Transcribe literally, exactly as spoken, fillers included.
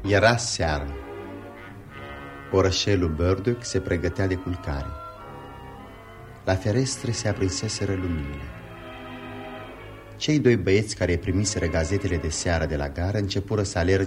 Era seară. Orășelul Burdock se pregătea de culcare. La ferestre se aprinseseră luminile. Cei doi băieți care primiseră gazetele de seară de la gară începură să alerge